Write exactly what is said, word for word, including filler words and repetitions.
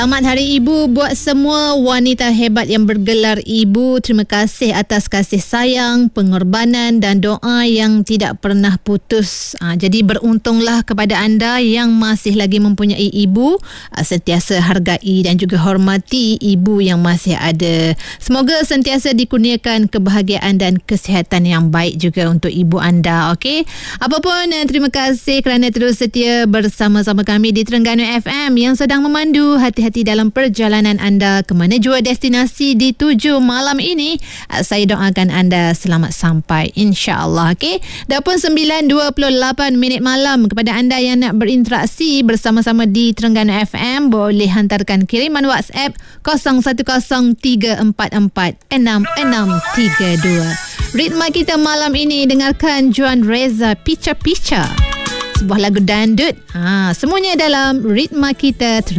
Selamat Hari Ibu buat semua wanita hebat yang bergelar ibu. Terima kasih atas kasih sayang, pengorbanan dan doa yang tidak pernah putus. Ha, jadi beruntunglah kepada anda yang masih lagi mempunyai ibu. Ha, sentiasa hargai dan juga hormati ibu yang masih ada. Semoga sentiasa dikurniakan kebahagiaan dan kesihatan yang baik juga untuk ibu anda. Okey. Apapun, terima kasih kerana terus setia bersama-sama kami di Terengganu F M yang sedang memandu hati-hati dalam perjalanan anda ke mana jua destinasi dituju malam ini. Saya doakan anda selamat sampai, insya-Allah. Okey. Dah pun sembilan dua puluh lapan minit malam. Kepada anda yang nak berinteraksi bersama-sama di Terengganu F M, boleh hantarkan kiriman WhatsApp kosong satu kosong tiga empat empat enam enam tiga dua. Ritma kita malam ini dengarkan Juan Reza Picha Picha, sebuah lagu dandut. Ha, semuanya dalam Ritma kita.